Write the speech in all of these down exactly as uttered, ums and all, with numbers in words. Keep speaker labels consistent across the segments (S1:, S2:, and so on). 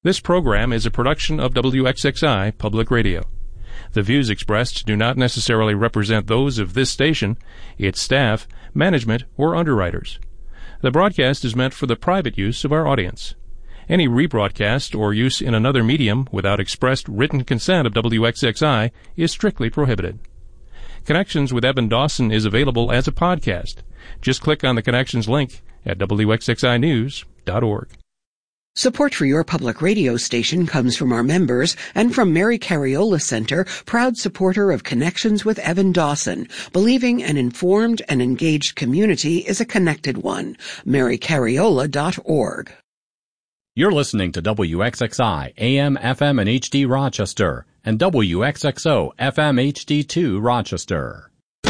S1: This program is a production of W X X I Public Radio. The views expressed do not necessarily represent those of this station, its staff, management, or underwriters. The broadcast is meant for the private use of our audience. Any rebroadcast or use in another medium without expressed written consent of W X X I is strictly prohibited. Connections with Evan Dawson is available as a podcast. Just click on the Connections link at W X X I news dot org.
S2: Support for your public radio station comes from our members and from Mary Cariola Center, proud supporter of Connections with Evan Dawson, believing an informed and engaged community is a connected one. mary cariola dot org.
S3: You're listening to W X X I, A M, F M, and H D Rochester, and W X X O, F M, H D two Rochester.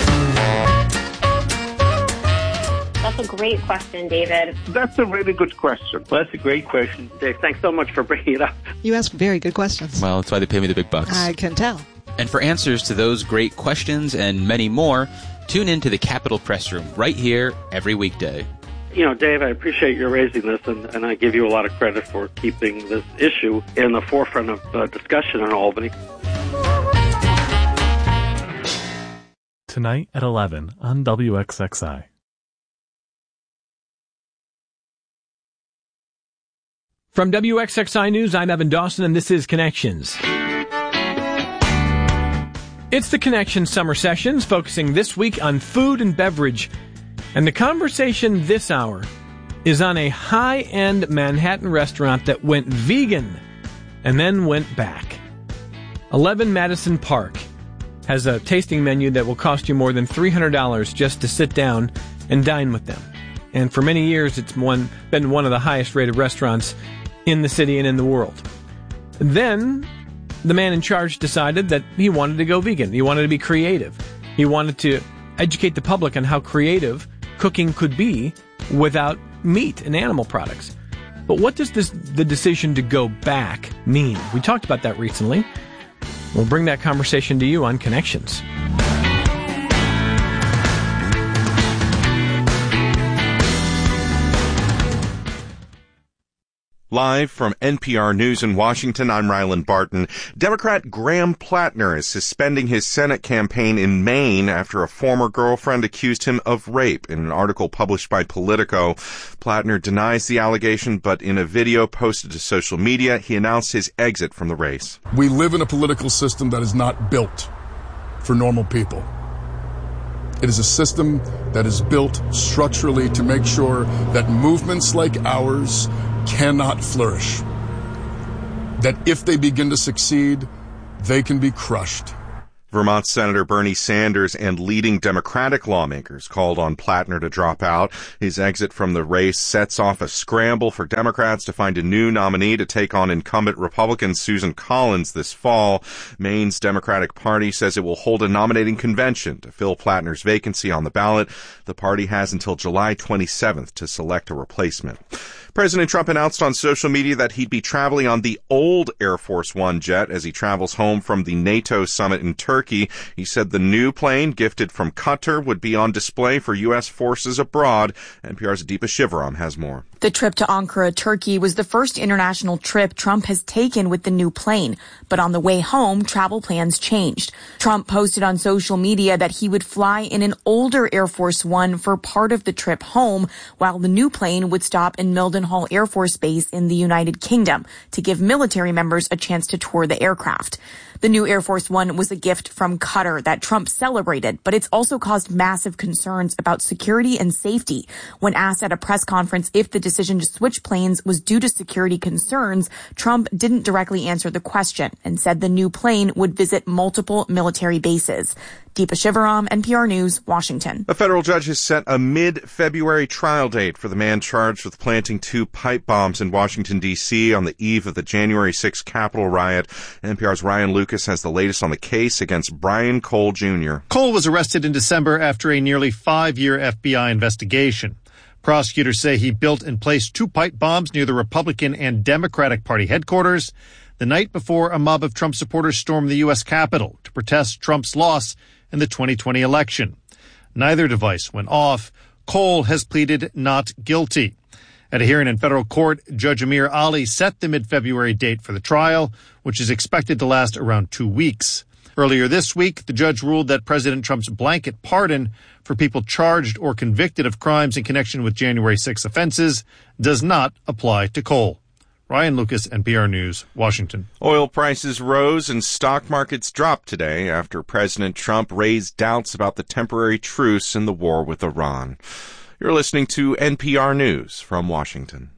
S4: That's a great question, David.
S5: That's a really good question.
S6: Well, that's a great question. Dave, thanks so much for bringing it up.
S7: You ask very good questions.
S8: Well, that's why they pay me the big bucks.
S7: I can tell.
S8: And for answers to those great questions and many more, tune in to the Capitol Press Room right here every weekday.
S6: You know, Dave, I appreciate you raising this, and, and I give you a lot of credit for keeping this issue in the forefront of uh, discussion in Albany.
S9: Tonight at eleven on W X X I.
S10: From W X X I News, I'm Evan Dawson, and this is Connections. It's the Connections Summer Sessions, focusing this week on food and beverage. And the conversation this hour is on a high-end Manhattan restaurant that went vegan and then went back. eleven Madison Park has a tasting menu that will cost you more than three hundred dollars just to sit down and dine with them. And for many years, it's one, been one of the highest-rated restaurants in the city and in the world. Then, the man in charge decided that he wanted to go vegan. He wanted to be creative. He wanted to educate the public on how creative cooking could be without meat and animal products. But what does this, the decision to go back mean? We talked about that recently. We'll bring that conversation to you on Connections.
S11: Live from N P R News in Washington, I'm Ryland Barton. Democrat Graham Plattner is suspending his Senate campaign in Maine after a former girlfriend accused him of rape in an article published by Politico. Plattner denies the allegation, but in a video posted to social media, he announced his exit from the race.
S12: We live in a political system that is not built for normal people. It is a system that is built structurally to make sure that movements like ours cannot flourish. That if they begin to succeed, they can be crushed.
S11: Vermont Senator Bernie Sanders and leading Democratic lawmakers called on Plattner to drop out. His exit from the race sets off a scramble for Democrats to find a new nominee to take on incumbent Republican Susan Collins this fall. Maine's Democratic Party says it will hold a nominating convention to fill Plattner's vacancy on the ballot. The party has until July twenty-seventh to select a replacement. President Trump announced on social media that he'd be traveling on the old Air Force One jet as he travels home from the NATO summit in Turkey. He said the new plane, gifted from Qatar, would be on display for U S forces abroad. N P R's Deepa Shivaram has more.
S13: The trip to Ankara, Turkey, was the first international trip Trump has taken with the new plane. But on the way home, travel plans changed. Trump posted on social media that he would fly in an older Air Force One for part of the trip home, while the new plane would stop in Mildenhall Air Force Base in the United Kingdom to give military members a chance to tour the aircraft. The new Air Force One was a gift from Qatar that Trump celebrated, but it's also caused massive concerns about security and safety. When asked at a press conference if the decision to switch planes was due to security concerns, Trump didn't directly answer the question and said the new plane would visit multiple military bases. Deepa Shivaram, N P R News, Washington.
S11: A federal judge has set a mid-February trial date for the man charged with planting two pipe bombs in Washington, D C on the eve of the January sixth Capitol riot. N P R's Ryan Lucas has the latest on the case against Brian Cole Junior
S14: Cole was arrested in December after a nearly five-year F B I investigation. Prosecutors say he built and placed two pipe bombs near the Republican and Democratic Party headquarters the night before a mob of Trump supporters stormed the U S Capitol to protest Trump's loss in the twenty twenty election. Neither device went off. Cole has pleaded not guilty. At a hearing in federal court, Judge Amir Ali set the mid-February date for the trial, which is expected to last around two weeks. Earlier this week, the judge ruled that President Trump's blanket pardon for people charged or convicted of crimes in connection with January sixth offenses does not apply to coal. Ryan Lucas, N P R News, Washington.
S11: Oil prices rose and stock markets dropped today after President Trump raised doubts about the temporary truce in the war with Iran. You're listening to N P R News from Washington.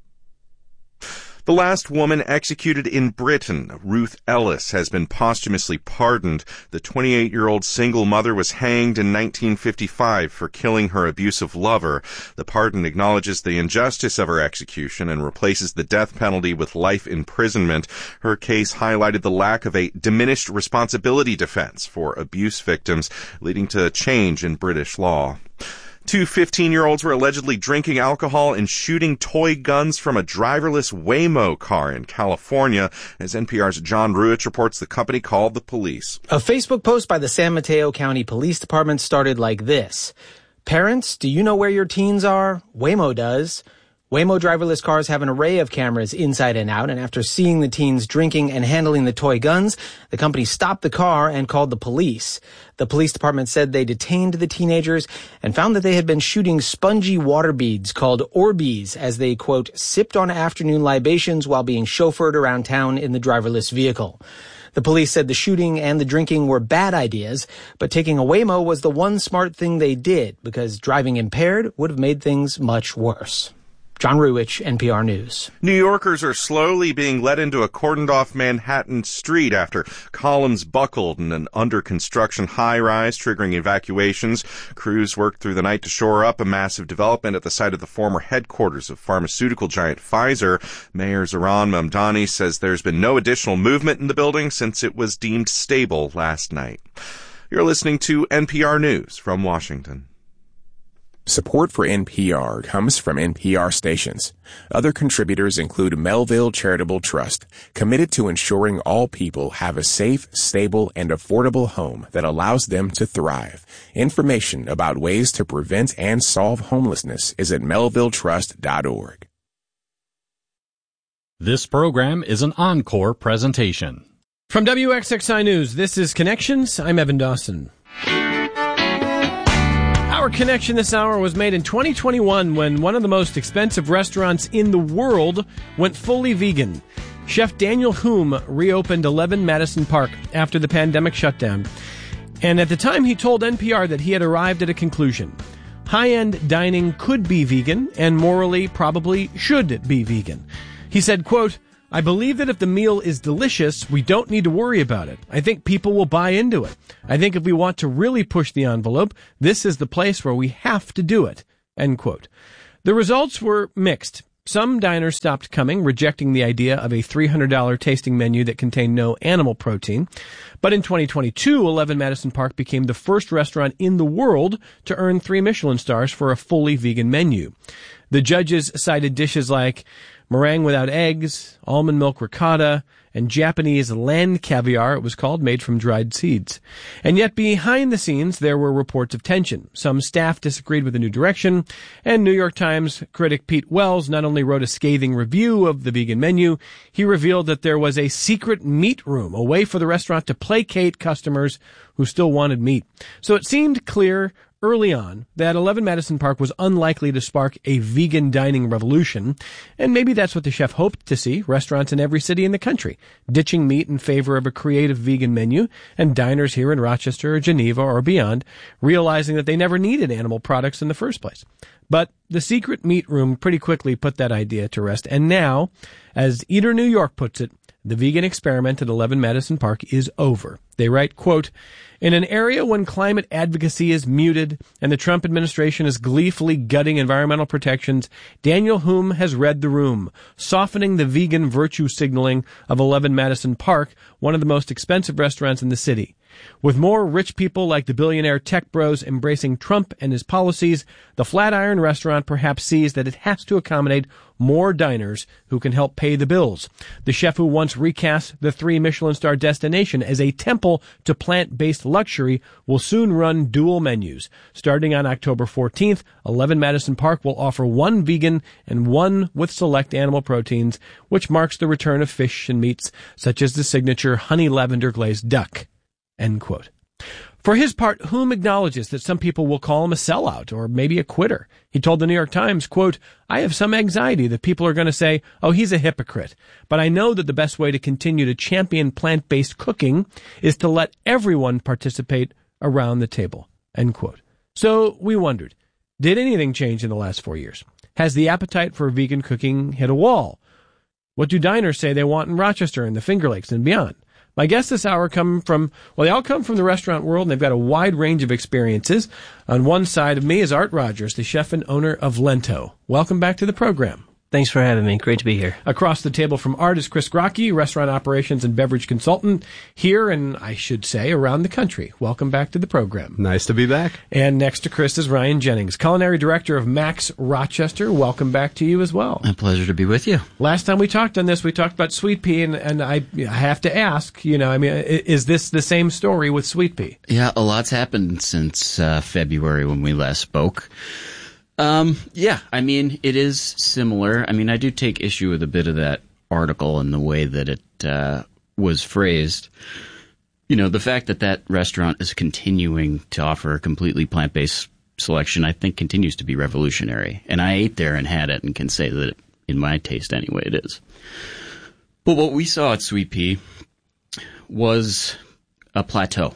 S11: The last woman executed in Britain, Ruth Ellis, has been posthumously pardoned. The twenty-eight-year-old single mother was hanged in nineteen fifty-five for killing her abusive lover. The pardon acknowledges the injustice of her execution and replaces the death penalty with life imprisonment. Her case highlighted the lack of a diminished responsibility defense for abuse victims, leading to a change in British law. Two fifteen-year-olds were allegedly drinking alcohol and shooting toy guns from a driverless Waymo car in California. As N P R's John Ruich reports, the company called the police.
S7: A Facebook post by the San Mateo County Police Department started like this. Parents, do you know where your teens are? Waymo does. Waymo driverless cars have an array of cameras inside and out, and after seeing the teens drinking and handling the toy guns, the company stopped the car and called the police. The police department said they detained the teenagers and found that they had been shooting spongy water beads called Orbeez as they, quote, sipped on afternoon libations while being chauffeured around town in the driverless vehicle. The police said the shooting and the drinking were bad ideas, but taking a Waymo was the one smart thing they did because driving impaired would have made things much worse. John Ruich, N P R News.
S11: New Yorkers are slowly being led into a cordoned-off Manhattan street after columns buckled in an under-construction high-rise, triggering evacuations. Crews worked through the night to shore up a massive development at the site of the former headquarters of pharmaceutical giant Pfizer. Mayor Zohran Mamdani says there's been no additional movement in the building since it was deemed stable last night. You're listening to N P R News from Washington.
S15: Support for N P R comes from N P R stations. Other contributors include Melville Charitable Trust, committed to ensuring all people have a safe, stable, and affordable home that allows them to thrive. Information about ways to prevent and solve homelessness is at melville trust dot org.
S3: This program is an encore presentation.
S10: From W X X I News, this is Connections. I'm Evan Dawson. Our connection this hour was made in twenty twenty-one when one of the most expensive restaurants in the world went fully vegan. Chef Daniel Humm reopened eleven Madison Park after the pandemic shutdown. And at the time, he told N P R that he had arrived at a conclusion. High-end dining could be vegan and morally probably should be vegan. He said, quote, I believe that if the meal is delicious, we don't need to worry about it. I think people will buy into it. I think if we want to really push the envelope, this is the place where we have to do it. End quote. The results were mixed. Some diners stopped coming, rejecting the idea of a three hundred dollars tasting menu that contained no animal protein. But in twenty twenty-two, eleven Madison Park became the first restaurant in the world to earn three Michelin stars for a fully vegan menu. The judges cited dishes like meringue without eggs, almond milk ricotta, and Japanese land caviar, it was called, made from dried seeds. And yet behind the scenes, there were reports of tension. Some staff disagreed with the new direction, and New York Times critic Pete Wells not only wrote a scathing review of the vegan menu, he revealed that there was a secret meat room, a way for the restaurant to placate customers who still wanted meat. So it seemed clear early on that eleven Madison Park was unlikely to spark a vegan dining revolution, and maybe that's what the chef hoped to see, restaurants in every city in the country, ditching meat in favor of a creative vegan menu, and diners here in Rochester or Geneva or beyond realizing that they never needed animal products in the first place. But the secret meat room pretty quickly put that idea to rest, and now, as Eater New York puts it, the vegan experiment at eleven Madison Park is over. They write, quote, in an area when climate advocacy is muted and the Trump administration is gleefully gutting environmental protections, Daniel Humm has read the room, softening the vegan virtue signaling of eleven Madison Park, one of the most expensive restaurants in the city. With more rich people like the billionaire tech bros embracing Trump and his policies, the Flatiron restaurant perhaps sees that it has to accommodate more diners who can help pay the bills. The chef who once recast the three Michelin star destination as a temple to plant-based luxury will soon run dual menus. Starting on October fourteenth, eleven Madison Park will offer one vegan and one with select animal proteins, which marks the return of fish and meats such as the signature honey lavender glazed duck. End quote. For his part, Hume acknowledges that some people will call him a sellout or maybe a quitter. He told the New York Times, quote, "I have some anxiety that people are going to say, oh, he's a hypocrite. But I know that the best way to continue to champion plant-based cooking is to let everyone participate around the table." End quote. So we wondered, did anything change in the last four years? Has the appetite for vegan cooking hit a wall? What do diners say they want in Rochester and the Finger Lakes and beyond? My guests this hour come from, well, they all come from the restaurant world, and they've got a wide range of experiences. On one side of me is Art Rogers, the chef and owner of Lento. Welcome back to the program.
S16: Thanks for having me. Great to be here.
S10: Across the table from Art is Chris Grocke, restaurant operations and beverage consultant here and, I should say, around the country. Welcome back to the program.
S17: Nice to be back.
S10: And next to Chris is Ryan Jennings, culinary director of Max Rochester. Welcome back to you as well.
S18: A pleasure to be with you.
S10: Last time we talked on this, we talked about Sweet Pea, and, and I, I have to ask, you know, I mean, is this the same story with Sweet Pea?
S18: Yeah, a lot's happened since uh, February when we last spoke. Um, yeah, I mean, it is similar. I mean, I do take issue with a bit of that article and the way that it uh, was phrased. You know, the fact that that restaurant is continuing to offer a completely plant-based selection, I think, continues to be revolutionary. And I ate there and had it and can say that, in my taste anyway, it is. But what we saw at Sweet Pea was a plateau.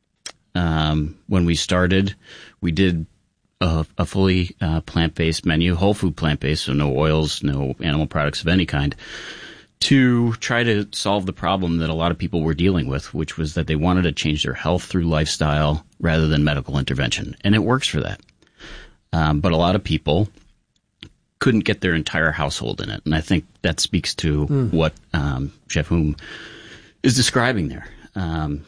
S18: Um, when we started, we did A, a fully uh, plant-based menu, whole food plant-based, so no oils, no animal products of any kind, to try to solve the problem that a lot of people were dealing with, which was that they wanted to change their health through lifestyle rather than medical intervention. And it works for that. Um, but a lot of people couldn't get their entire household in it. And I think that speaks to mm. what um, Chef Hume is describing there. Um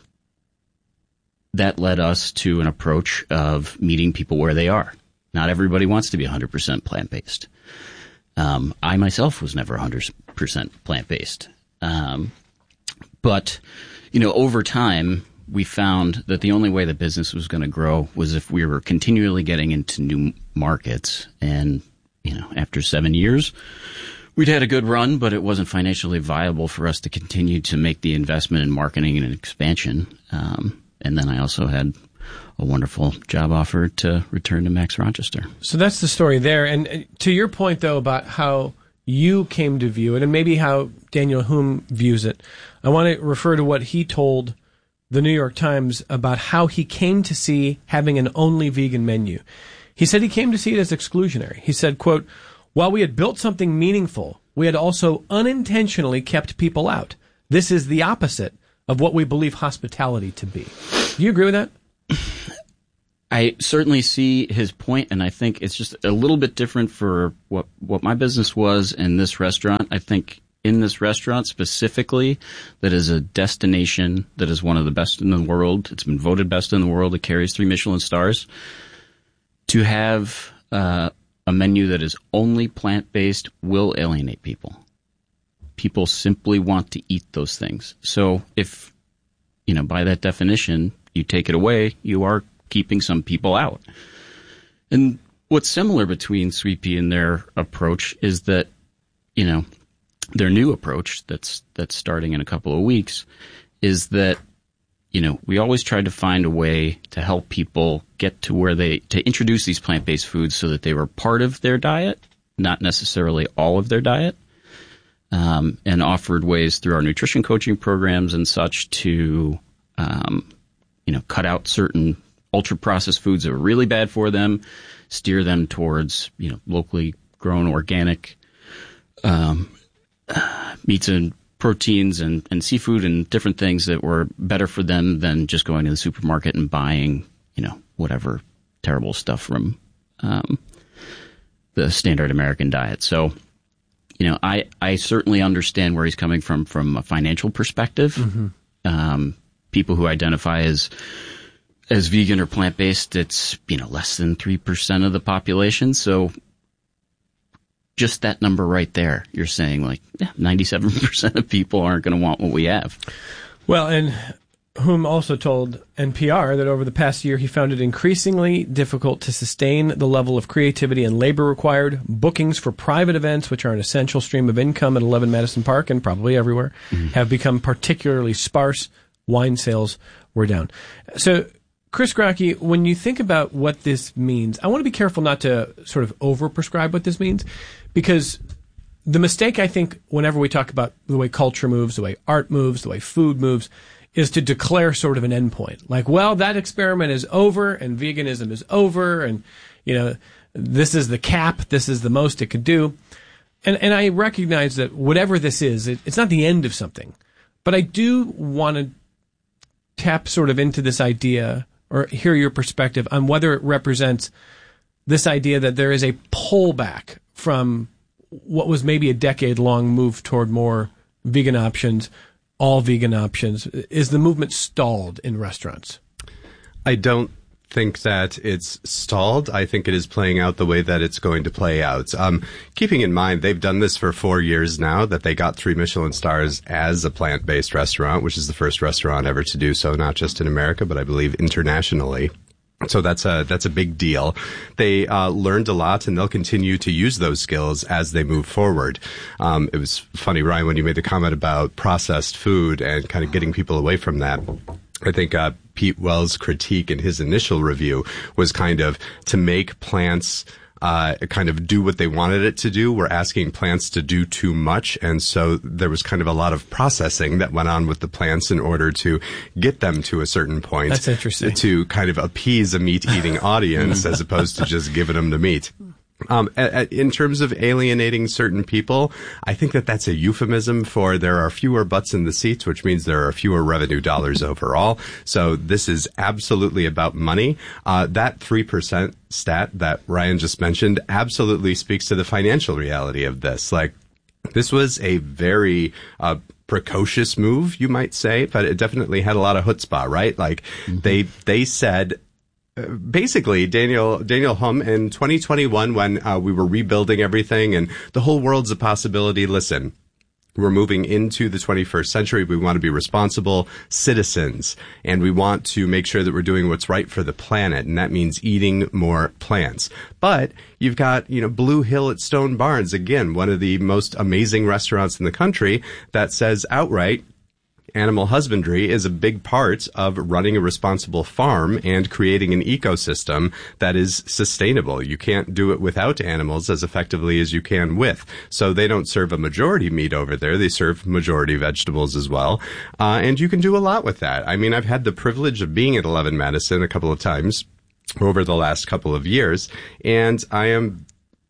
S18: That led us to an approach of meeting people where they are. Not everybody wants to be one hundred percent plant-based. Um, I myself was never one hundred percent plant-based. Um, but, you know, over time, we found that the only way the business was going to grow was if we were continually getting into new markets. And, you know, after seven years, we'd had a good run, but it wasn't financially viable for us to continue to make the investment in marketing and expansion. Um And then I also had a wonderful job offer to return to Max Rochester.
S10: So that's the story there. And to your point, though, about how you came to view it and maybe how Daniel Hume views it, I want to refer to what he told the New York Times about how he came to see having an only vegan menu. He said he came to see it as exclusionary. He said, quote, "While we had built something meaningful, we had also unintentionally kept people out. This is the opposite of what we believe hospitality to be." Do you agree with that?
S18: I certainly see his point, and I think it's just a little bit different for what, what my business was in this restaurant. I think in this restaurant specifically, that is a destination that is one of the best in the world. It's been voted best in the world. It carries three Michelin stars. To have uh, a menu that is only plant-based will alienate people. People simply want to eat those things. So if, you know, by that definition, you take it away, you are keeping some people out. And what's similar between Sweet Pea and their approach is that, you know, their new approach that's that's starting in a couple of weeks is that, you know, we always tried to find a way to help people get to where they, to introduce these plant-based foods so that they were part of their diet, not necessarily all of their diet. Um, and offered ways through our nutrition coaching programs and such to, um, you know, cut out certain ultra-processed foods that are really bad for them, steer them towards, you know, locally grown organic um, uh, meats and proteins and, and seafood and different things that were better for them than just going to the supermarket and buying, you know, whatever terrible stuff from um, the standard American diet. So, you know, I, I certainly understand where he's coming from from a financial perspective. Mm-hmm. Um, people who identify as as vegan or plant-based, it's, you know, less than three percent of the population. So just that number right there, you're saying like yeah, ninety-seven percent of people aren't going to want what we have.
S10: Well, and whom also told N P R that over the past year he found it increasingly difficult to sustain the level of creativity and labor required. Bookings for private events, which are an essential stream of income at eleven Madison Park and probably everywhere, mm-hmm. have become particularly sparse. Wine sales were down. So, Chris Grocke, when you think about what this means, I want to be careful not to sort of overprescribe what this means, because the mistake, I think, whenever we talk about the way culture moves, the way art moves, the way food moves, is to declare sort of an endpoint. Like, well, that experiment is over and veganism is over and, you know, this is the cap, this is the most it could do. And and I recognize that whatever this is, it, it's not the end of something. But I do want to tap sort of into this idea or hear your perspective on whether it represents this idea that there is a pullback from what was maybe a decade-long move toward more vegan options, all vegan options. Is the movement stalled in restaurants?
S17: I don't think that it's stalled. I think it is playing out the way that it's going to play out. Um, keeping in mind, they've done this for four years now, that they got three Michelin stars as a plant-based restaurant, which is the first restaurant ever to do so, not just in America, but I believe internationally. So that's a that's a big deal. They uh, learned a lot, and they'll continue to use those skills as they move forward. Um, it was funny, Ryan, when you made the comment about processed food and kind of getting people away from that. I think uh, Pete Wells' critique in his initial review was kind of to make plants uh, kind of do what they wanted it to do. We're asking plants to do too much, and so there was kind of a lot of processing that went on with the plants in order to get them to a certain point.
S10: That's interesting.
S17: To kind of appease a meat-eating audience as opposed to just giving them the meat. Um, a, a, in terms of alienating certain people, I think that that's a euphemism for there are fewer butts in the seats, which means there are fewer revenue dollars overall. So this is absolutely about money. Uh, that three percent stat that Ryan just mentioned absolutely speaks to the financial reality of this. Like, this was a very, uh, precocious move, you might say, but it definitely had a lot of chutzpah, right? Like, mm-hmm. they, they said, Basically, Daniel Daniel Humm in twenty twenty-one, when uh, we were rebuilding everything and the whole world's a possibility. Listen, we're moving into the twenty-first century. We want to be responsible citizens, and we want to make sure that we're doing what's right for the planet, and that means eating more plants. But you've got, you know, Blue Hill at Stone Barns, again, one of the most amazing restaurants in the country, that says outright, animal husbandry is a big part of running a responsible farm and creating an ecosystem that is sustainable. You can't do it without animals as effectively as you can with. So they don't serve a majority meat over there. They serve majority vegetables as well. Uh, and you can do a lot with that. I mean, I've had the privilege of being at eleven Madison a couple of times over the last couple of years, and I am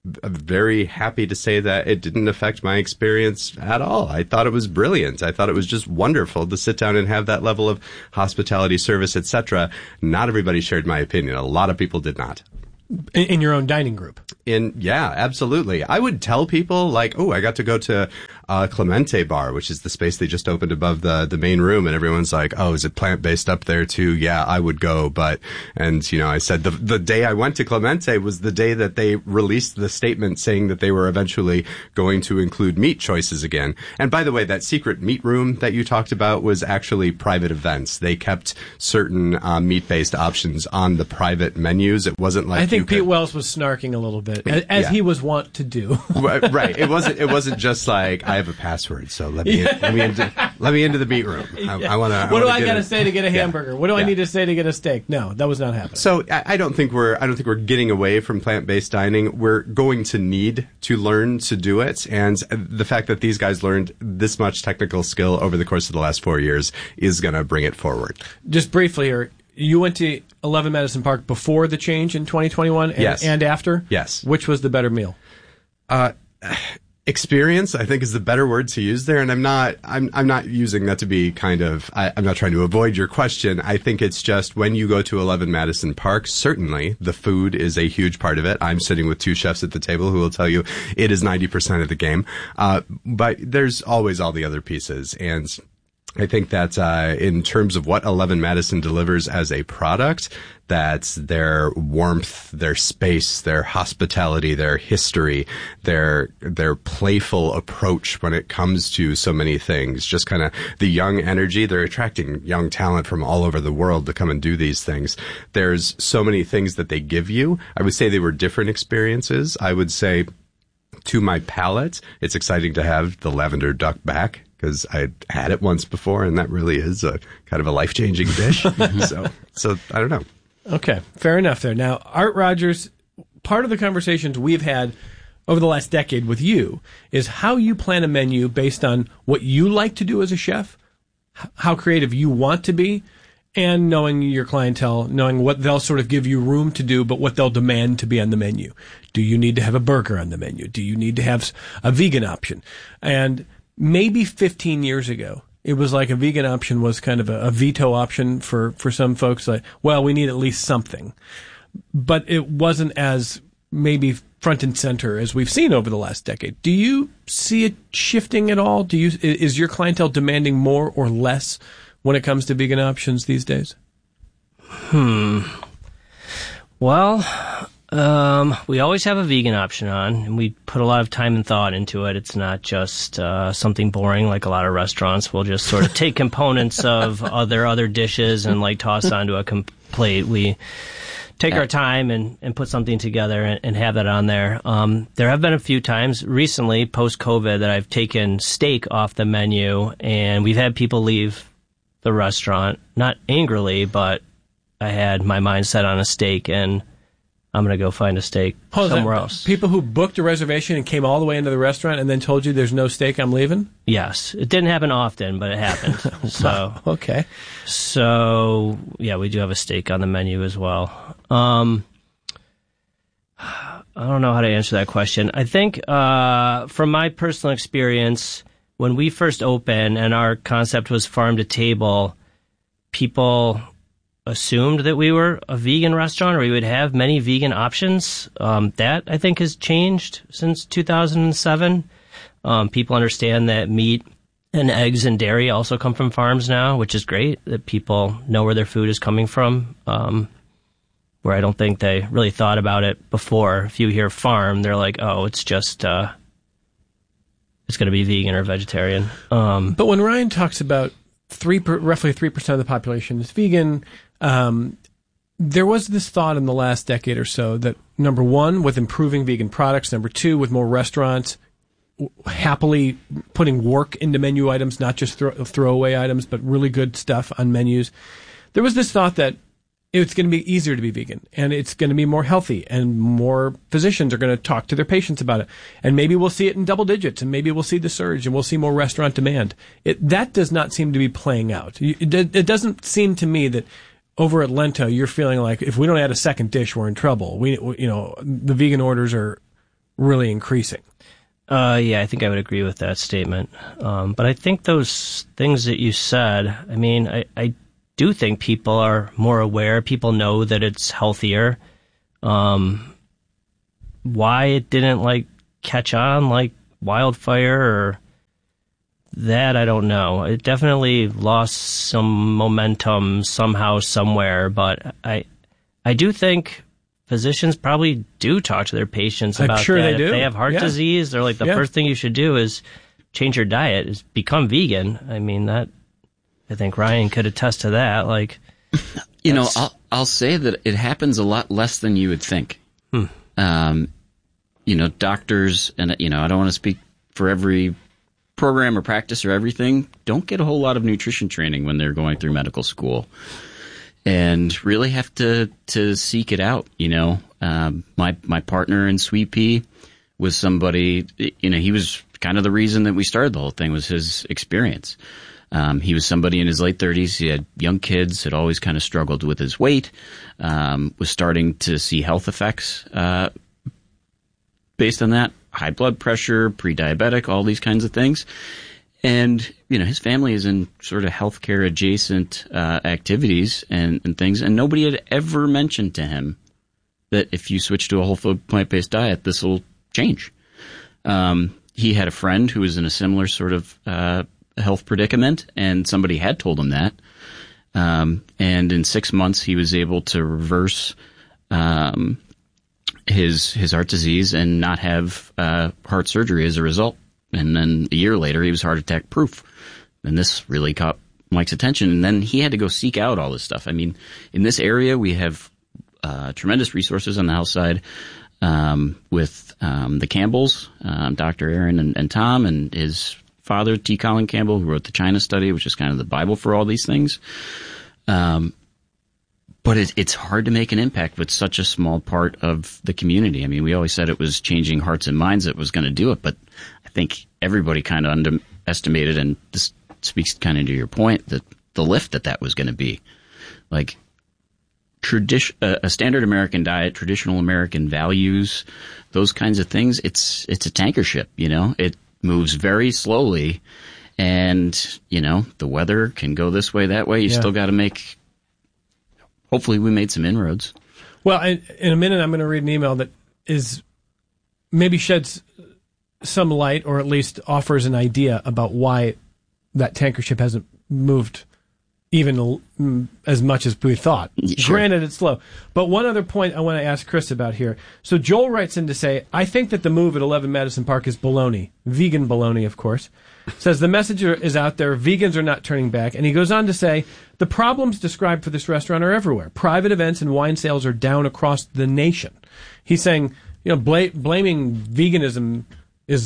S17: very happy to say that it didn't affect my experience at all. I thought it was brilliant. I thought it was just wonderful to sit down and have that level of hospitality, service, et cetera. Not everybody shared my opinion. A lot of people did not.
S10: In, in your own dining group?
S17: In yeah, absolutely. I would tell people, like, oh, I got to go to uh, Clemente Bar, which is the space they just opened above the the main room, and everyone's like, oh, is it plant-based up there too? Yeah, I would go, but, and, you know, I said the the day I went to Clemente was the day that they released the statement saying that they were eventually going to include meat choices again. And by the way, that secret meat room that you talked about was actually private events. They kept certain uh, meat-based options on the private menus. It wasn't like
S10: I think Pete
S17: could,
S10: Wells was snarking a little bit, as, as
S17: yeah.
S10: he was wont to do.
S17: Right. It wasn't. It wasn't just like, I have a password, so let me in, let me into let me into the meat room. I, I want to.
S10: What do I got to say to get a hamburger?
S17: Yeah.
S10: What do I
S17: yeah.
S10: need to say to get a steak? No, that was not happening.
S17: So I, I don't think we're. I don't think we're getting away from plant-based dining. We're going to need to learn to do it, and the fact that these guys learned this much technical skill over the course of the last four years is going to bring it forward.
S10: Just briefly here. You went to eleven Madison Park before the change in twenty twenty-one and,
S17: yes.
S10: and after?
S17: Yes.
S10: Which was the better meal?
S17: Uh, experience, I think, is the better word to use there. And I'm not, I'm, I'm not using that to be kind of, I, I'm not trying to avoid your question. I think it's just when you go to eleven Madison Park, certainly the food is a huge part of it. I'm sitting with two chefs at the table who will tell you it is ninety percent of the game. Uh, but there's always all the other pieces. And I think that uh, in terms of what Eleven Madison delivers as a product, that's their warmth, their space, their hospitality, their history, their their playful approach when it comes to so many things. Just kind of the young energy. They're attracting young talent from all over the world to come and do these things. There's so many things that they give you. I would say they were different experiences. I would say to my palate, it's exciting to have the lavender duck back, because I had it once before, and that really is a kind of a life-changing dish. so, so I don't know.
S10: Okay, fair enough there. Now, Art Rogers, part of the conversations we've had over the last decade with you is how you plan a menu based on what you like to do as a chef, how creative you want to be, and knowing your clientele, knowing what they'll sort of give you room to do, but what they'll demand to be on the menu. Do you need to have a burger on the menu? Do you need to have a vegan option? And maybe fifteen years ago, it was like a vegan option was kind of a, a veto option for, for some folks. Like, well, we need at least something. But it wasn't as maybe front and center as we've seen over the last decade. Do you see it shifting at all? Do you, is your clientele demanding more or less when it comes to vegan options these days?
S16: Hmm. Well, um, we always have a vegan option on, and we put a lot of time and thought into it. It's not just uh, something boring like a lot of restaurants will just sort of take components of other other dishes and like toss onto a com- plate. We take our time and, and put something together and, and have that on there. Um, there have been a few times recently, post-COVID, that I've taken steak off the menu, and we've had people leave the restaurant, not angrily, but I had my mind set on a steak, and I'm going to go find a steak
S10: Hold
S16: somewhere
S10: on.
S16: else.
S10: People who booked a reservation and came all the way into the restaurant and then told you there's no steak, I'm leaving?
S16: Yes. It didn't happen often, but it happened. So
S10: okay.
S16: So, yeah, we do have a steak on the menu as well. Um, I don't know how to answer that question. I think uh, from my personal experience, when we first opened and our concept was farm to table, people assumed that we were a vegan restaurant or we would have many vegan options. Um, that, I think, has changed since two thousand seven. Um, people understand that meat and eggs and dairy also come from farms now, which is great, that people know where their food is coming from, um, where I don't think they really thought about it before. If you hear farm, they're like, oh, it's just... Uh, it's going to be vegan or vegetarian. Um,
S10: but when Ryan talks about three, per, roughly three percent of the population is vegan, um, there was this thought in the last decade or so that, number one, with improving vegan products, number two, with more restaurants happily putting work into menu items, not just throw, throwaway items, but really good stuff on menus, there was this thought that it's going to be easier to be vegan, and it's going to be more healthy, and more physicians are going to talk to their patients about it. And maybe we'll see it in double digits, and maybe we'll see the surge, and we'll see more restaurant demand. It, that does not seem to be playing out. It, it doesn't seem to me that over at Lento, you're feeling like if we don't add a second dish, we're in trouble. We, you know, the vegan orders are really increasing.
S16: Uh, yeah, I think I would agree with that statement. Um, but I think those things that you said, I mean, I, I do think people are more aware. People know that it's healthier. Um, why it didn't like catch on like wildfire or that, I don't know. It definitely lost some momentum somehow, somewhere. But I, I do think physicians probably do talk to their patients about
S10: I'm sure
S16: that.
S10: they do.
S16: If they have heart
S10: yeah.
S16: disease, they're like, the
S10: yeah.
S16: first thing you should do is change your diet, is become vegan. I mean, that, I think Ryan could attest to that. Like,
S18: you know, I'll, I'll say that it happens a lot less than you would think.
S16: Hmm.
S18: Um, you know, doctors, and, you know, I don't want to speak for every program or practice or everything, don't get a whole lot of nutrition training when they're going through medical school. And really have to, to seek it out, you know. Um, my, my partner in Sweet Pea was somebody, you know, he was kind of the reason that we started the whole thing, was his experience. Um, he was somebody in his late thirties. He had young kids, had always kind of struggled with his weight, um, was starting to see health effects uh, based on that, high blood pressure, pre-diabetic, all these kinds of things. And, you know, his family is in sort of healthcare adjacent uh, activities and, and things, and nobody had ever mentioned to him that if you switch to a whole food plant-based diet, this will change. Um, he had a friend who was in a similar sort of uh, health predicament, and somebody had told him that. Um, and in six months, he was able to reverse um, his his heart disease and not have uh, heart surgery as a result. And then a year later, he was heart attack proof. And this really caught Mike's attention. And then he had to go seek out all this stuff. I mean, in this area, we have uh, tremendous resources on the health side um, with um, the Campbells, um, Doctor Aaron and, and Tom, and his father, T. Colin Campbell, who wrote the China Study, which is kind of the Bible for all these things. Um, but it, it's hard to make an impact with such a small part of the community. I mean, we always said it was changing hearts and minds that was going to do it, but I think everybody kind of underestimated, and this speaks kind of to your point, that the lift that that was going to be. Like, tradition, uh, a standard American diet, traditional American values, those kinds of things, it's it's a tanker ship, you know? It moves very slowly, and, you know, the weather can go this way, that way. You
S10: Yeah.
S18: still got to make, hopefully we made some inroads.
S10: Well, in, in a minute, I'm going to read an email that is maybe sheds some light, or at least offers an idea about why that tanker ship hasn't moved even mm, as much as we thought.
S18: Sure.
S10: Granted, it's slow. But one other point I want to ask Chris about here. So Joel writes in to say, I think that the move at eleven Madison Park is baloney. Vegan baloney, of course. Says the message is out there. Vegans are not turning back. And he goes on to say, the problems described for this restaurant are everywhere. Private events and wine sales are down across the nation. He's saying, you know, bla- blaming veganism is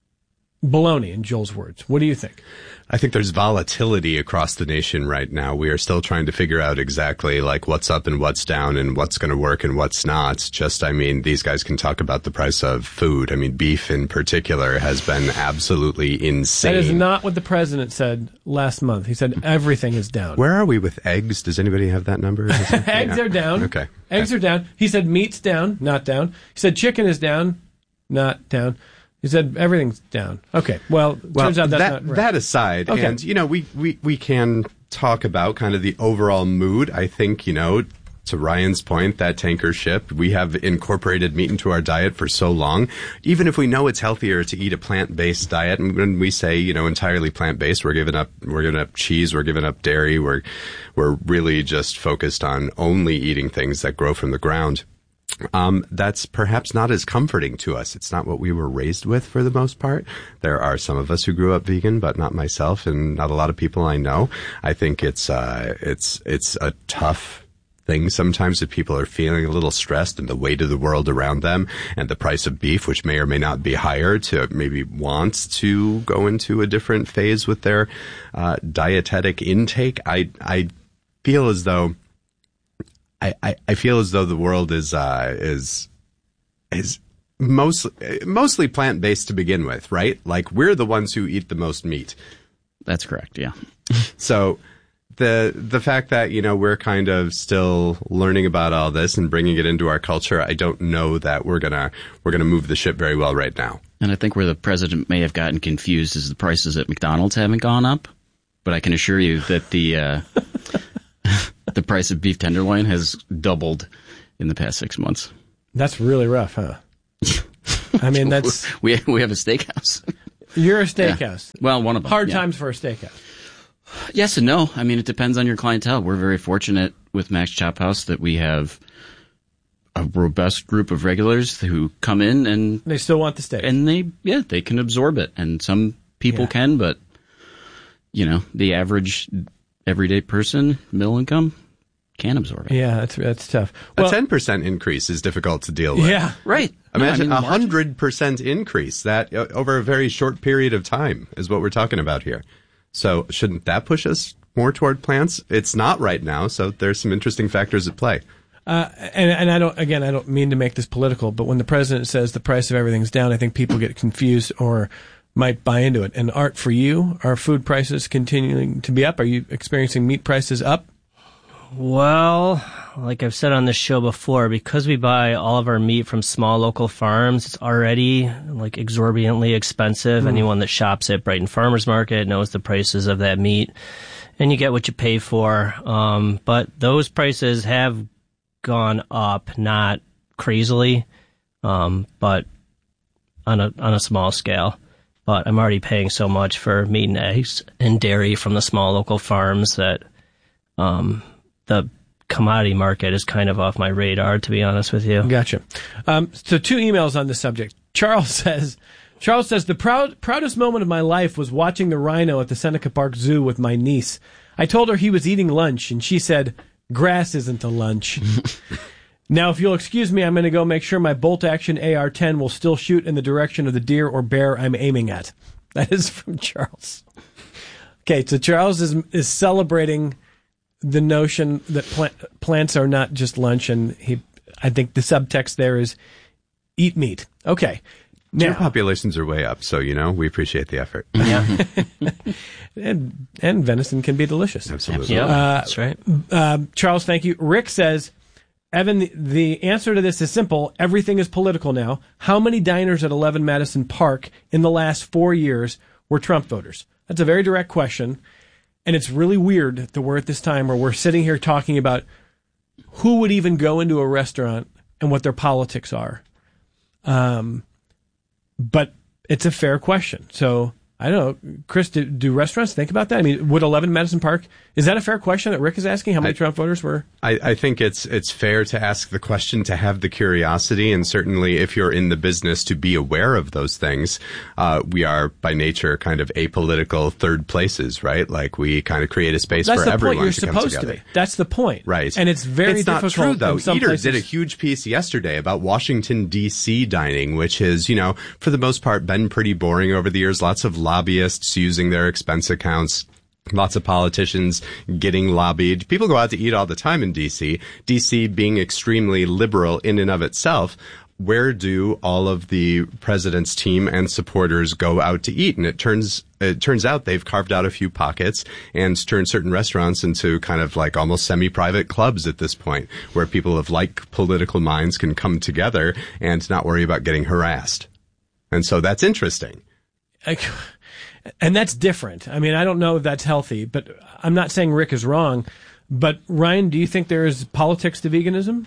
S10: baloney, in Joel's words. What do you think?
S17: I think there's volatility across the nation right now. We are still trying to figure out exactly like what's up and what's down and what's going to work and what's not. Just, I mean, these guys can talk about the price of food. I mean, beef in particular has been absolutely insane.
S10: That is not what the president said last month. He said everything is down.
S17: Where are we with eggs? Does anybody have that number?
S10: Eggs
S17: Yeah.
S10: are down.
S17: Okay.
S10: Eggs are down. He said meat's down, not down. He said chicken is down, not down. He said everything's down. Okay. Well,
S17: Well,
S10: turns out that's
S17: that,
S10: not right.
S17: that aside,
S10: Okay.
S17: and, you know, we, we, we can talk about kind of the overall mood. I think, you know, to Ryan's point, that tanker ship, we have incorporated meat into our diet for so long. Even if we know it's healthier to eat a plant-based diet, and when we say, you know, entirely plant-based, we're giving up, we're giving up cheese, we're giving up dairy, we're, we're really just focused on only eating things that grow from the ground. Um, that's perhaps not as comforting to us. It's not what we were raised with for the most part. There are some of us who grew up vegan, but not myself and not a lot of people I know. I think it's, uh, it's, it's a tough thing sometimes if people are feeling a little stressed and the weight of the world around them and the price of beef, which may or may not be higher, to maybe want to go into a different phase with their, uh, dietetic intake. I, I feel as though I, I, I feel as though the world is uh, is is mostly mostly plant based to begin with, right? Like, we're the ones who eat the most meat.
S18: That's correct. Yeah.
S17: So the the fact that, you know, we're kind of still learning about all this and bringing it into our culture, I don't know that we're gonna we're gonna move the ship very well right now.
S18: And I think where the president may have gotten confused is the prices at McDonald's haven't gone up, but I can assure you that the uh, the price of beef tenderloin has doubled in the past six months.
S10: That's really rough, huh? I mean, that's...
S18: we we have a steakhouse.
S10: You're a steakhouse.
S18: Yeah. Well, one of them.
S10: Hard
S18: yeah.
S10: times for a steakhouse.
S18: Yes and no. I mean, it depends on your clientele. We're very fortunate with Max Chop House that we have a robust group of regulars who come in and...
S10: They still want the steak.
S18: And they, yeah, they can absorb it. And some people
S10: Yeah.
S18: can, but, you know, the average everyday person, middle income, can't absorb it.
S10: Yeah, that's that's tough.
S17: A ten percent increase is difficult to deal with.
S10: Yeah,
S18: right.
S17: Imagine
S18: No, I
S17: a
S18: mean, margin-
S17: hundred percent increase that uh, over a very short period of time is what we're talking about here. So shouldn't that push us more toward plants? It's not right now, so there's some interesting factors at play.
S10: Uh, and, and I don't, again, I don't mean to make this political, but when the president says the price of everything's down, I think people get confused or might buy into it. And Art, for you, are food prices continuing to be up? Are you experiencing meat prices up?
S16: Well, like I've said on this show before, because we buy all of our meat from small local farms, it's already like exorbitantly expensive.
S10: Mm.
S16: Anyone that shops at Brighton Farmers Market knows the prices of that meat, and you get what you pay for. Um, but those prices have gone up, not crazily, um, but on a on a small scale. but I'm already paying so much for meat and eggs and dairy from the small local farms that um, the commodity market is kind of off my radar, to be honest with you.
S10: Gotcha. Um, so two emails on this subject. Charles says, Charles says, the proud, proudest moment of my life was watching the rhino at the Seneca Park Zoo with my niece. I told her he was eating lunch, and she said, grass isn't a lunch. Now, if you'll excuse me, I'm going to go make sure my bolt-action A R ten will still shoot in the direction of the deer or bear I'm aiming at. That is from Charles. Okay, so Charles is is celebrating the notion that plant, plants are not just lunch, and he, I think the subtext there is eat meat. Okay.
S17: Deer
S10: Now,
S17: populations are way up, so, you know, we appreciate the effort.
S10: Yeah. and, and venison can be delicious.
S17: Absolutely.
S16: Yeah,
S10: Uh,
S16: that's right.
S10: Uh, Charles, thank you. Rick says, Evan, the, the answer to this is simple. Everything is political now. How many diners at eleven Madison Park in the last four years were Trump voters? That's a very direct question. And it's really weird that we're at this time where we're sitting here talking about who would even go into a restaurant and what their politics are. Um, but it's a fair question. So I don't know, Chris, do, do restaurants think about that? I mean, would eleven Madison Park, is that a fair question that Rick is asking? How many I, Trump voters were?
S17: I, I think it's it's fair to ask the question, to have the curiosity, and certainly if you're in the business, to be aware of those things. Uh, we are, by nature, kind of apolitical third places, right? Like, we kind of create a space
S10: That's
S17: for
S10: the
S17: everyone
S10: point you're
S17: to come
S10: supposed
S17: together.
S10: to be. That's the point.
S17: Right.
S10: And it's very
S17: it's
S10: difficult.
S17: It's not true, though.
S10: In some
S17: Eater
S10: places.
S17: did a huge piece yesterday about Washington, D C dining, which is, you know, for the most part, been pretty boring over the years. Lots of lobbyists using their expense accounts. Lots of politicians getting lobbied. People go out to eat all the time in D C. D C being extremely liberal in and of itself. Where do all of the president's team and supporters go out to eat? And it turns it turns out they've carved out a few pockets and turned certain restaurants into kind of like almost semi-private clubs at this point, where people of like political minds can come together and not worry about getting harassed. And so that's interesting.
S10: I, And that's different. I mean, I don't know if that's healthy, but I'm not saying Rick is wrong. But Ryan, do you think there is politics to veganism?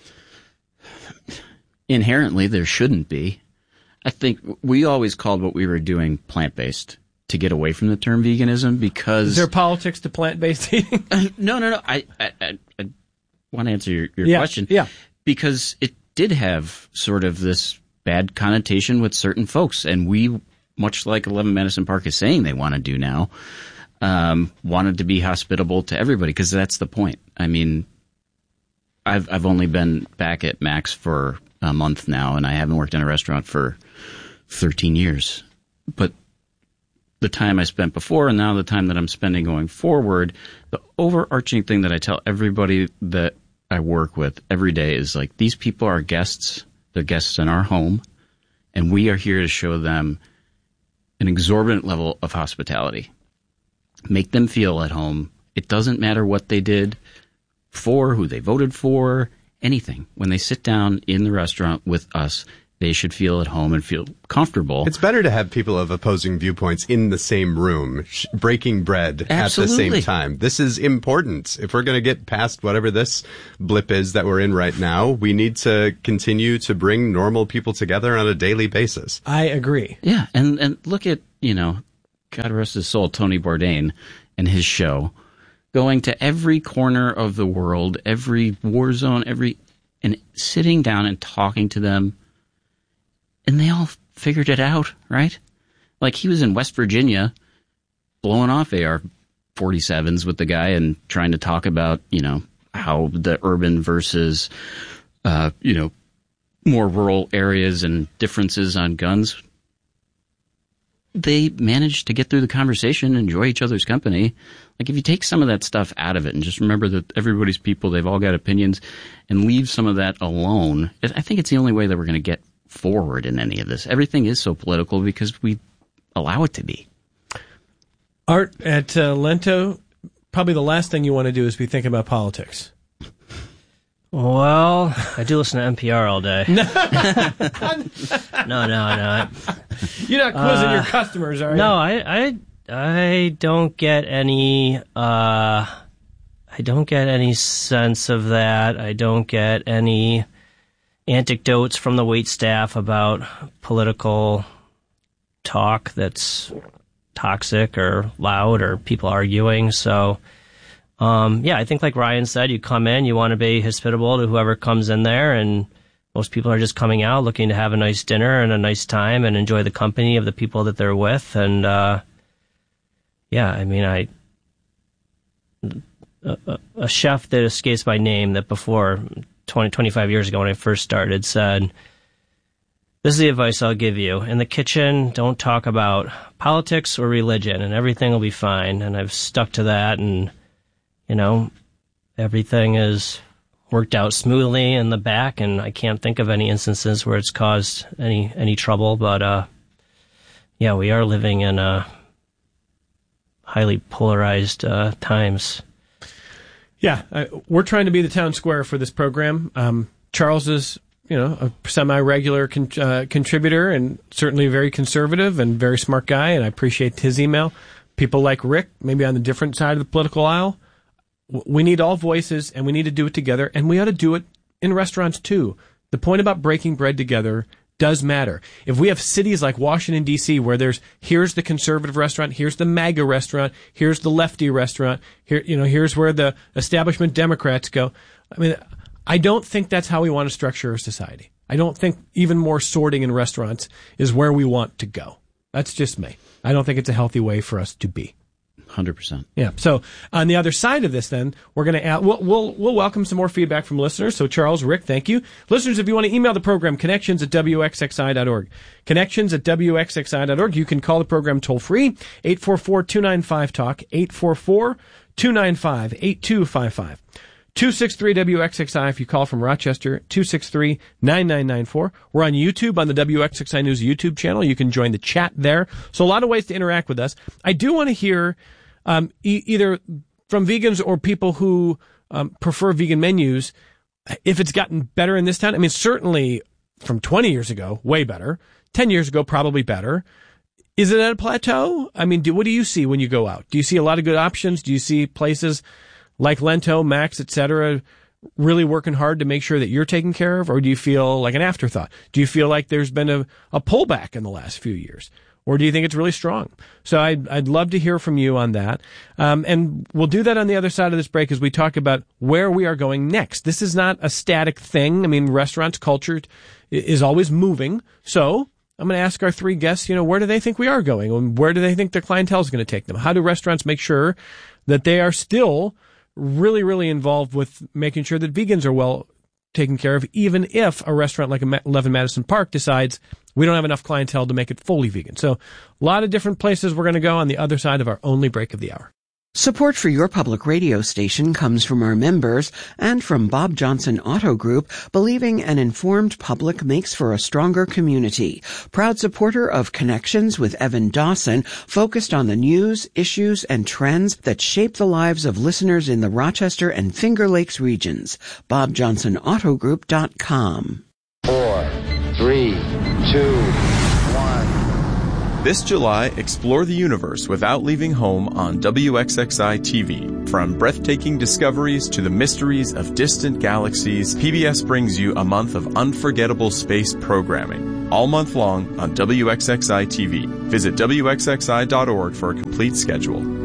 S18: Inherently, there shouldn't be. I think we always called what we were doing plant-based to get away from the term veganism, because...
S10: Is there politics to plant-based eating?
S18: uh, no, no, no. I, I, I, I want to answer your, your
S10: yeah,
S18: question.
S10: Yeah.
S18: Because it did have sort of this bad connotation with certain folks, and we... much like eleven Madison Park is saying they want to do now, um, wanted to be hospitable to everybody, because that's the point. I mean, I've I've only been back at Max for a month now, and I haven't worked in a restaurant for thirteen years. But the time I spent before and now the time that I'm spending going forward, the overarching thing that I tell everybody that I work with every day is, like, these people are guests. They're guests in our home, and we are here to show them an exorbitant level of hospitality. Make them feel at home. It doesn't matter what they did for, who they voted for, anything. When they sit down in the restaurant with us, they should feel at home and feel comfortable.
S17: It's better to have people of opposing viewpoints in the same room, sh- breaking bread
S18: Absolutely.
S17: at the same time. This is important. If we're going to get past whatever this blip is that we're in right now, we need to continue to bring normal people together on a daily basis.
S10: I agree.
S18: Yeah, and, and look at, you know, God rest his soul, Tony Bourdain and his show, going to every corner of the world, every war zone, every, and sitting down and talking to them. And they all figured it out, right? Like, he was in West Virginia blowing off A R forty-sevens with the guy and trying to talk about, you know, how the urban versus, uh, you know, more rural areas and differences on guns. They managed to get through the conversation, enjoy each other's company. Like, if you take some of that stuff out of it and just remember that everybody's people, they've all got opinions, and leave some of that alone, I think it's the only way that we're going to get forward in any of this. Everything is so political because we allow it to be.
S10: Art, at uh, Lento, probably the last thing you want to do is be thinking about politics.
S16: Well, I do listen to N P R all day. no, no, no.
S10: You're not quizzing
S16: uh,
S10: your customers, are you?
S16: No, I, I, I don't get any. Uh, I don't get any sense of that. I don't get any anecdotes from the wait staff about political talk that's toxic or loud or people arguing. So, um, yeah, I think like Ryan said, you come in, you want to be hospitable to whoever comes in there, and most people are just coming out looking to have a nice dinner and a nice time and enjoy the company of the people that they're with. And, uh, yeah, I mean, I, a, a chef that escapes my name that before twenty, twenty-five years ago when I first started said, this is the advice I'll give you. In the kitchen, don't talk about politics or religion, and everything will be fine. And I've stuck to that, and, you know, everything is worked out smoothly in the back, and I can't think of any instances where it's caused any any trouble. But, uh, yeah, we are living in uh, highly polarized uh, times.
S10: Yeah, uh, we're trying to be the town square for this program. Um, Charles is, you know, a semi-regular con- uh, contributor and certainly very conservative and very smart guy, and I appreciate his email. People like Rick, maybe on the different side of the political aisle. We need all voices, and we need to do it together, and we ought to do it in restaurants, too. The point about breaking bread together does matter. If we have cities like Washington, D C, where there's, here's the conservative restaurant, here's the MAGA restaurant, here's the lefty restaurant, here, you know, here's where the establishment Democrats go. I mean, I don't think that's how we want to structure our society. I don't think even more sorting in restaurants is where we want to go. That's just me. I don't think it's a healthy way for us to be.
S18: one hundred percent.
S10: Yeah. So on the other side of this, then we're going to add, we'll, we'll we'll welcome some more feedback from listeners. So Charles, Rick, thank you, listeners. If you want to email the program, connections at w x x i dot org, connections at w x x i dot org. You can call the program toll free eight four four, two nine five talk eight four four, two nine five, eight two five five. two six three W X X I if you call from Rochester, two six three, nine nine nine four. We're on YouTube on the W X X I News YouTube channel. You can join the chat there. So a lot of ways to interact with us. I do want to hear um, e- either from vegans or people who um, prefer vegan menus, if it's gotten better in this town. I mean, certainly from twenty years ago, way better. ten years ago, probably better. Is it at a plateau? I mean, do, what do you see when you go out? Do you see a lot of good options? Do you see places like Lento, Max, et cetera, really working hard to make sure that you're taken care of? Or do you feel like an afterthought? Do you feel like there's been a, a pullback in the last few years? Or do you think it's really strong? So I'd, I'd love to hear from you on that. Um, and we'll do that on the other side of this break as we talk about where we are going next. This is not a static thing. I mean, restaurants culture is always moving. So I'm going to ask our three guests, you know, where do they think we are going? And where do they think their clientele is going to take them? How do restaurants make sure that they are still really, really involved with making sure that vegans are well taken care of, even if a restaurant like eleven Madison Park decides we don't have enough clientele to make it fully vegan. So a lot of different places we're going to go on the other side of our only break of the hour.
S2: Support for your public radio station comes from our members and from Bob Johnson Auto Group, believing an informed public makes for a stronger community. Proud supporter of Connections with Evan Dawson, focused on the news, issues, and trends that shape the lives of listeners in the Rochester and Finger Lakes regions. bob johnson auto group dot com.
S19: Four, three, two, one.
S20: This July, explore the universe without leaving home on W X X I T V. From breathtaking discoveries to the mysteries of distant galaxies, P B S brings you a month of unforgettable space programming. All month long on W X X I T V. Visit W X X I dot org for a complete schedule.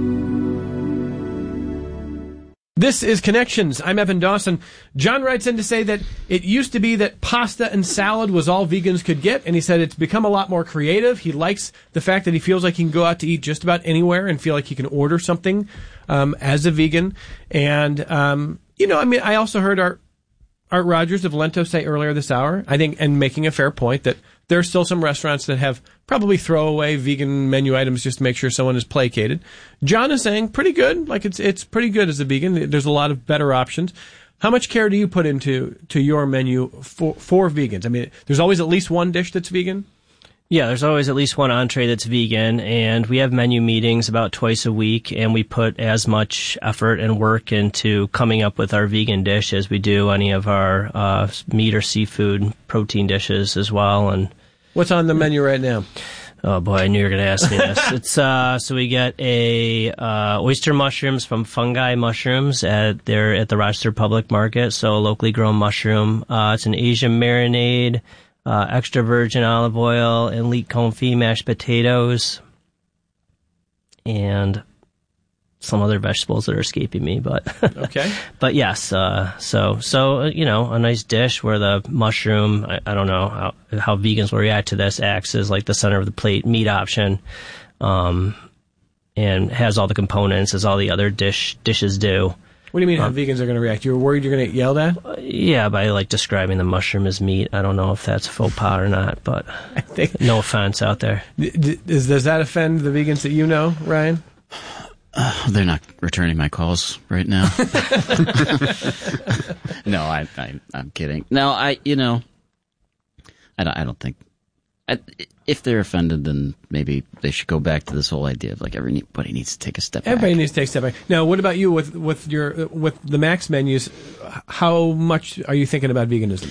S10: This is Connections. I'm Evan Dawson. John writes in to say that it used to be that pasta and salad was all vegans could get, and he said it's become a lot more creative. He likes the fact that he feels like he can go out to eat just about anywhere and feel like he can order something um, as a vegan. And, um, you know, I mean, I also heard Art, Art Rogers of Lento say earlier this hour, I think, and making a fair point, that there are still some restaurants that have probably throwaway vegan menu items just to make sure someone is placated. John is saying pretty good, like it's it's pretty good as a vegan. There's a lot of better options. How much care do you put into to your menu for for vegans? I mean, there's always at least one dish that's vegan?
S16: Yeah, there's always at least one entree that's vegan, and we have menu meetings about twice a week, and we put as much effort and work into coming up with our vegan dish as we do any of our uh, meat or seafood protein dishes as well. And
S10: what's on the menu right now?
S16: Oh boy, I knew you were going to ask me this. It's uh, so we get a uh, oyster mushrooms from Fungi Mushrooms at there at the Rochester Public Market. So a locally grown mushroom. Uh, it's an Asian marinade. uh, extra virgin olive oil, and leek confit mashed potatoes, and some other vegetables that are escaping me, but
S10: okay.
S16: But yes, uh, so so uh, you know, a nice dish where the mushroom, I, I don't know how how vegans will react to this, acts as like the center of the plate meat option, um, and has all the components as all the other dish dishes do.
S10: What do you mean
S16: um,
S10: how vegans are going to react? You're worried you're going to get yelled at?
S16: Uh, yeah, by like describing the mushroom as meat. I don't know if that's faux pas or not, but
S10: I think,
S16: no offense out there.
S10: D- d- does, does that offend the vegans that you know, Ryan?
S18: Uh, they're not returning my calls right now. No, I, I, I'm kidding. No, I, you know, I don't, I don't think. I, if they're offended, then maybe they should go back to this whole idea of like everybody needs to take a step
S10: Everybody
S18: back.
S10: needs to take a step back. Now, what about you with with your with the Max menus? How much are you thinking about veganism?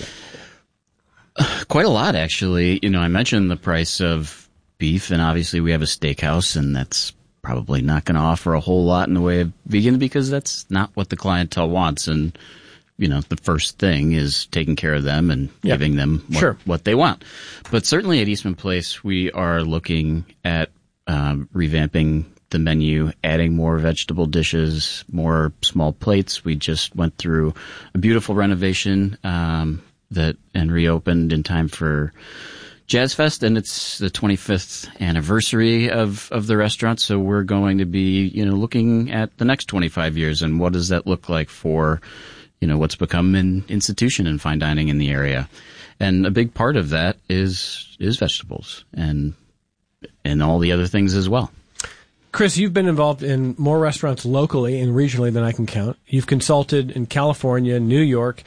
S18: Quite a lot, actually. You know, I mentioned the price of beef, and obviously we have a steakhouse, and that's probably not going to offer a whole lot in the way of vegan because that's not what the clientele wants. And, you know, the first thing is taking care of them and
S10: yep.
S18: giving them what,
S10: sure.
S18: what they want. But certainly at Eastman Place, we are looking at um, revamping the menu, adding more vegetable dishes, more small plates. We just went through a beautiful renovation um, that and reopened in time for Jazz Fest, and it's the twenty-fifth anniversary of, of the restaurant, so we're going to be, you know, looking at the next twenty-five years and what does that look like for, you know, what's become an institution in fine dining in the area. And a big part of that is is vegetables and and all the other things as well.
S10: Chris, you've been involved in more restaurants locally and regionally than I can count. You've consulted in California, New York,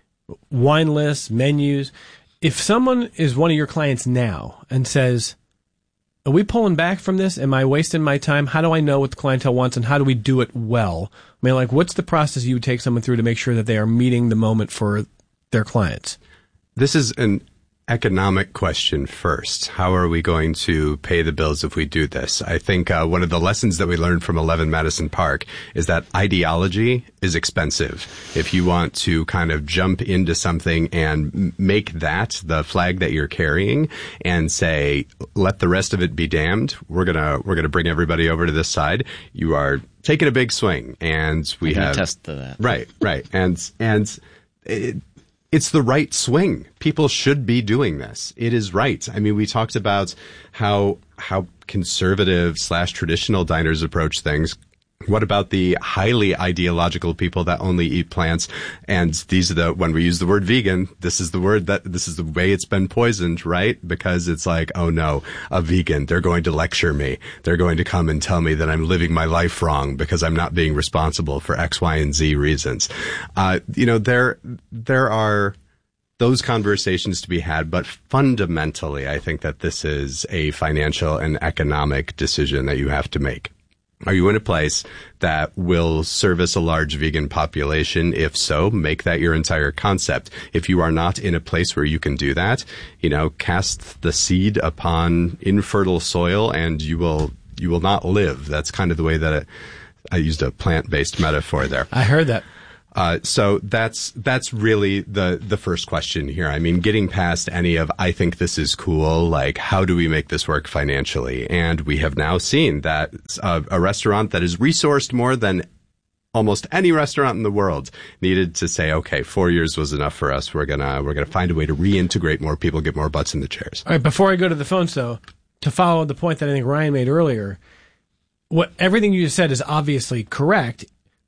S10: wine lists, menus. If someone is one of your clients now and says, are we pulling back from this? Am I wasting my time? How do I know what the clientele wants and how do we do it well? I mean, like, what's the process you would take someone through to make sure that they are meeting the moment for their clients?
S17: This is an economic question first. How are we going to pay the bills if we do this? I think uh, one of the lessons that we learned from eleven Madison Park is that ideology is expensive. If you want to kind of jump into something and make that the flag that you're carrying and say, let the rest of it be damned, we're gonna we're gonna bring everybody over to this side. You are taking a big swing, and we
S18: I can
S17: have
S18: attest to that.
S17: Right, right, and and. It, It's the right swing. People should be doing this. It is right. I mean, we talked about how how conservative slash traditional diners approach things. What about the highly ideological people that only eat plants? And these are the, when we use the word vegan, this is the word that, this is the way it's been poisoned, right? Because it's like, oh no, a vegan, they're going to lecture me. They're going to come and tell me that I'm living my life wrong because I'm not being responsible for X, Y, and Z reasons. Uh, you know, there, there are those conversations to be had, but fundamentally, I think that this is a financial and economic decision that you have to make. Are you in a place that will service a large vegan population? If so, make that your entire concept. If you are not in a place where you can do that, you know, cast the seed upon infertile soil and you will, you will not live. That's kind of the way that it, I used a plant-based metaphor there.
S10: I heard that.
S17: Uh, so that's, that's really the, the first question here. I mean, getting past any of, I think this is cool, like, how do we make this work financially? And we have now seen that a, a restaurant that is resourced more than almost any restaurant in the world needed to say, okay, four years was enough for us. We're gonna, we're gonna find a way to reintegrate more people, get more butts in the chairs.
S10: All right. Before I go to the phones though, to follow the point that I think Ryan made earlier, what everything you just said is obviously correct,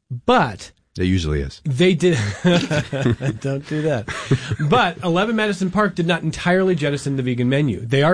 S10: but
S17: it usually is.
S10: They did. Don't do that. But eleven Madison Park did not entirely jettison the vegan menu. They are